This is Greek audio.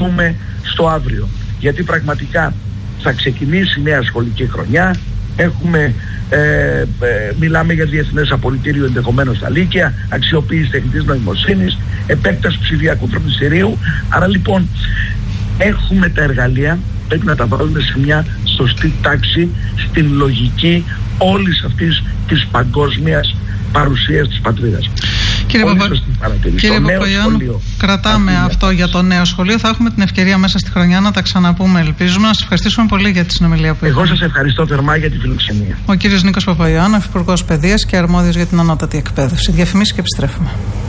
δούμε στο αύριο. Γιατί πραγματικά θα ξεκινήσει η νέα σχολική χρονιά, μιλάμε για διεθνές απολυτήριο ενδεχομένως στα Λύκεια, αξιοποίηση τεχνητής νοημοσύνης, επέκταση ψηφιακού φροντιστηρίου. Άρα λοιπόν έχουμε τα εργαλεία, πρέπει να τα βάλουμε σε μια σωστή τάξη στην λογική όλης αυτής της παγκόσμιας παρουσίας της πατρίδας. Κύριε Παπαγιάννου, κρατάμε αυτό για το νέο σχολείο. Θα έχουμε την ευκαιρία μέσα στη χρονιά να τα ξαναπούμε, ελπίζουμε. Να σας ευχαριστήσουμε πολύ για τη συνομιλία που είχαμε. Εγώ σας ευχαριστώ θερμά για τη φιλοξενία. Ο κύριος Νίκος Παπαγιάννου, Υφυπουργός Παιδείας και αρμόδιος για την ανώτατη εκπαίδευση. Διαφημίσεις και επιστρέφουμε.